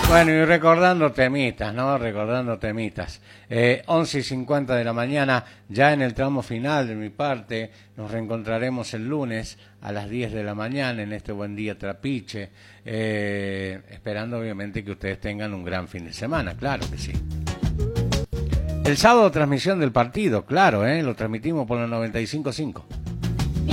Bueno, y recordando temitas, ¿no? Recordando temitas. 11:50 de la mañana, ya en el tramo final de mi parte. Nos reencontraremos el lunes a las 10 de la mañana en este Buen Día Trapiche. Esperando obviamente que ustedes tengan un gran fin de semana, claro que sí. El sábado transmisión del partido, claro, lo transmitimos por la 95.5.